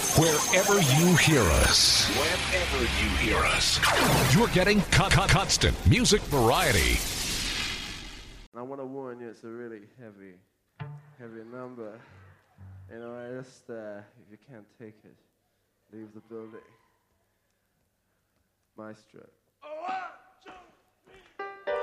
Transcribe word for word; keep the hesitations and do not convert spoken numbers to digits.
Wherever you hear us, wherever you hear us, you're getting co- co- constant music variety. I want to warn you, it's a really heavy, heavy number. You know, I just, uh, if you can't take it, leave the building. Maestro. Oh, ah!